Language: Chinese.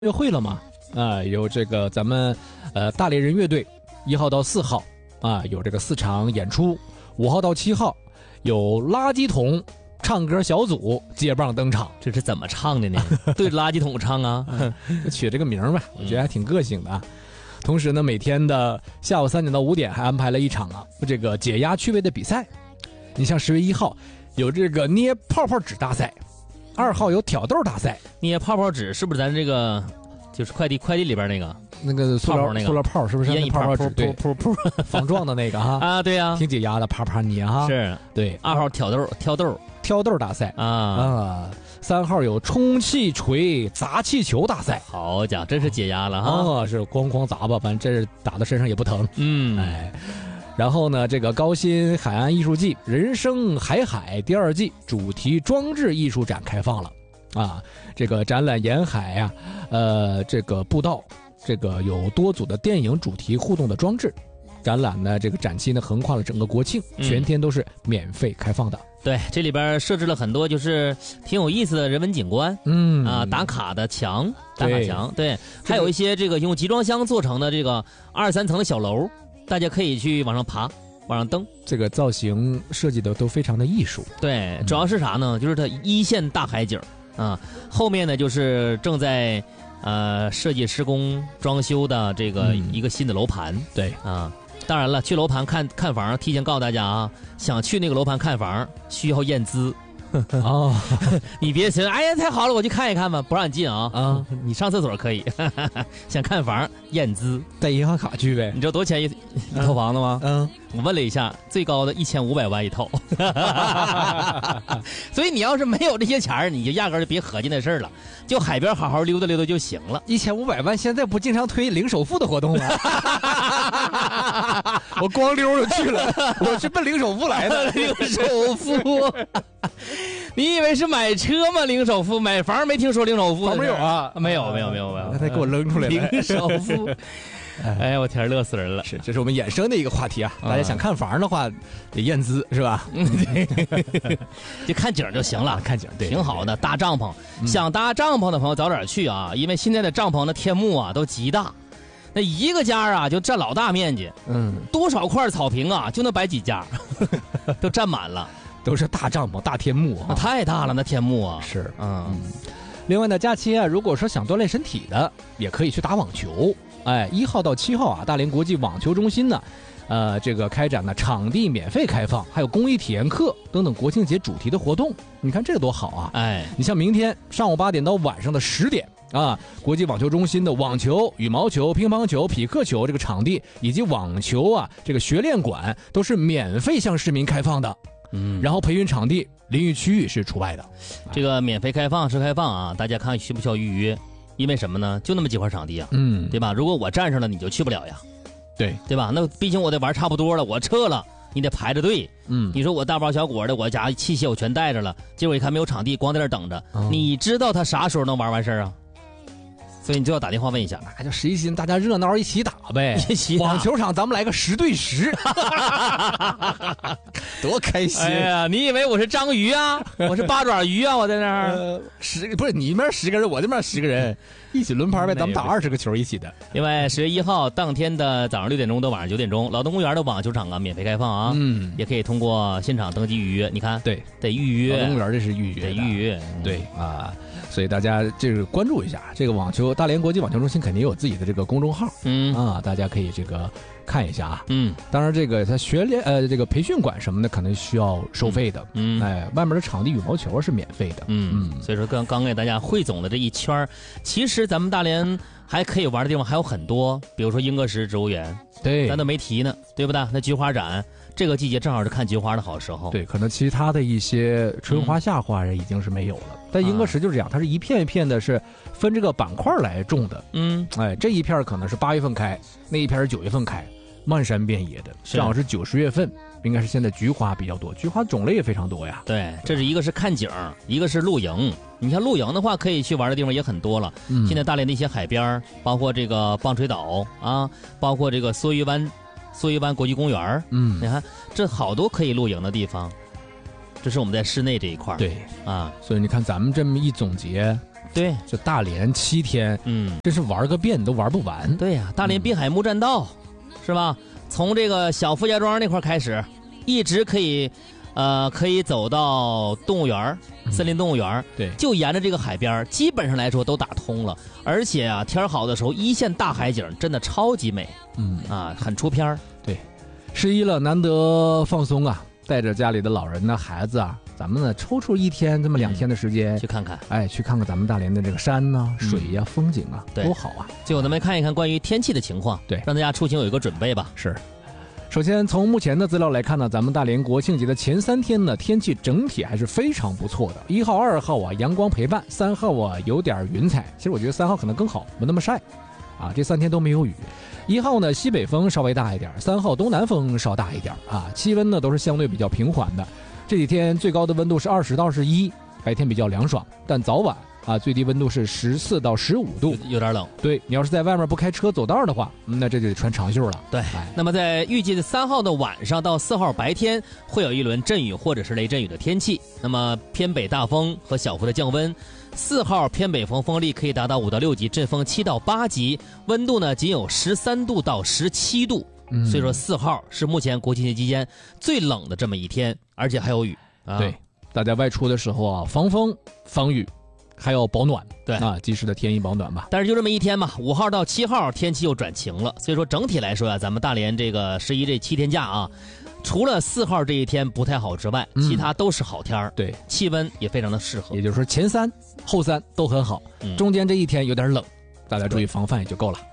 乐会了嘛？有这个咱们大连人乐队1号到4号有这个4场演出，5号到7号有垃圾桶唱歌小组接棒登场。 这是怎么唱的呢？对着垃圾桶唱啊？ 取这个名吧，我觉得还挺个性的啊。同时呢，每天的下午3点到5点还安排了一场这个解压趣味的比赛。你像10月1号有这个捏泡泡纸大赛，2号有挑豆大赛。 捏泡泡纸是不是咱这个就是快递里边那个塑料泡是不是？ 泡泡纸对，噗防撞的那个哈啊，对呀， 挺解压的，啪啪捏哈。 是，对。2号挑豆大赛3号有充气锤砸气球大赛。好家伙，真是解压了哈！ 是咣咣砸吧，反正这是打到身上也不疼。然后呢，这个高新海岸艺术季人生海第2季主题装置艺术展开放了这个展览沿海这个步道，这个有多组的电影主题互动的装置。展览呢，这个展期呢横跨了整个国庆，全天都是免费开放的。 对，这里边设置了很多就是挺有意思的人文景观，打卡墙，对，还有一些这个用集装箱做成的这个2、3层的小楼，大家可以去往上爬，往上登。 这个造型设计的都非常的艺术。 对，主要是啥呢？就是它一线大海景后面呢就是正在设计施工装修的这个一个新的楼盘。 对当然了，去楼盘看房，提前告诉大家想去那个楼盘看房需要验资。你别寻思，哎呀，太好了，我去看一看吧，不让你进你上厕所可以。想看房验资， 带银行卡去呗。 你知道多少钱一套房子吗？我问了一下，最高的1500万一套。所以你要是没有这些钱，你就压根就别合计那事儿了，就海边好好溜达溜达就行了。 1500万现在不经常推零首付的活动吗？我光溜就去了，我是奔零首付来的。 零首付。你以为是买车吗？零首付，买房没听说零首付？ 没有没有。 那他给我扔出来了。 零首付。哎呀，我天，乐死人了！ 是，这是我们衍生的一个话题大家想看房的话，得验资是吧？ 就看景就行了， 看景对， 挺好的。搭帐篷，想搭帐篷的朋友早点去因为现在的帐篷的天幕都极大，那一个家就占老大面积，多少块草坪就能摆几家，都占满了。 都是大帐篷、大天幕太大了，那天幕是另外呢，假期如果说想锻炼身体的，也可以去打网球。1号到7号大连国际网球中心呢，这个开展了场地免费开放，还有公益体验课等等国庆节主题的活动。你看这个多好你像明天上午8点到晚上的10点国际网球中心的网球、羽毛球、乒乓球、匹克球这个场地以及网球这个学练馆都是免费向市民开放的。然后培训场地、淋浴区域是除外的。 这个免费开放是开放大家看需不需要预约？因为什么呢？就那么几块场地对吧？如果我占上了，你就去不了呀。对吧？那毕竟我得玩差不多了，我撤了，你得排着队。你说我大包小裹的，我家器械我全带着了，结果一看没有场地，光在那等着，你知道他啥时候能玩完事儿所以你就要打电话问一下， 就11心，大家热闹一起打呗。网球场咱们来个10对10，多开心！ 哎呀，你以为我是章鱼我是八爪鱼我在那儿不是你那边10个人，我这边10个人，一起轮盘呗，咱们打20个球一起的。 另外10月1号当天的早上6点钟到晚上9点钟，劳动公园的网球场免费开放也可以通过现场登记预约。你看， 对， 得预约。 劳动公园这是预约， 得预约。 对所以大家这个关注一下这个网球，大连国际网球中心肯定有自己的这个公众号大家可以这个看一下当然这个他学练这个培训馆什么的可能需要收费的外面的场地羽毛球是免费的所以说刚给大家汇总的这一圈，其实咱们大连还可以玩的地方还有很多，比如说英歌石植物园， 对， 咱都没提呢，对不对？那菊花展这个季节正好是看菊花的好时候。 对，可能其他的一些春花夏花已经是没有了，但英歌石就是这样，它是一片一片的，是分这个板块来种的。这一片可能是8月份开，那一片是9月份开，漫山遍野的，正好是9、10月份，应该是现在菊花比较多，菊花种类也非常多呀。 对，这是一个是看景，一个是露营。你看露营的话，可以去玩的地方也很多了。现在大连的一些海边，包括这个棒槌岛包括这个梭鱼湾国际公园你看这好多可以露营的地方。这是我们在室内这一块。 对所以你看咱们这么一总结， 对， 就大连7天，真是玩个遍你都玩不完。 对呀，大连滨海木栈道，是吧？从这个小傅家庄那块开始，一直可以走到动物园、森林动物园， 对， 就沿着这个海边，基本上来说都打通了。而且啊，天好的时候，一线大海景真的超级美，很出片儿。 对，11了，难得放松啊，带着家里的老人呢、孩子啊，咱们呢抽出1天这么2天的时间去看看， 去看看咱们大连的这个山呐、水呀、风景啊，多好啊！ 最后咱们看一看关于天气的情况， 对， 让大家出行有一个准备吧。 是。首先，从目前的资料来看呢，咱们大连国庆节的前3天呢，天气整体还是非常不错的。1号、2号啊，阳光陪伴；3号啊，有点云彩。其实我觉得3号可能更好，不那么晒，啊，这3天都没有雨。1号呢，西北风稍微大一点；3号东南风稍大一点啊。气温呢都是相对比较平缓的。这几天最高的温度是20到21，白天比较凉爽，但早晚最低温度是14到15度， 有点冷。 对，你要是在外面不开车走道的话，那这就得穿长袖了。 对，那么在预计的3号的晚上到4号白天会有一轮阵雨或者是雷阵雨的天气。那么偏北大风和小幅的降温。4号偏北风风力可以达到5到6级，阵风7到8级，温度呢仅有13度到17度。所以说4号是目前国庆节期间最冷的这么一天，而且还有雨。 对，大家外出的时候啊，防风防雨。还要保暖， 对及时的添衣保暖吧。 但是就这么一天嘛，5号到7号天气又转晴了，所以说整体来说啊，咱们大连这个11这7天假啊，除了4号这一天不太好之外，其他都是好天儿。 对， 气温也非常的适合。 也就是说前3后3都很好，中间这一天有点冷，大家注意防范也就够了。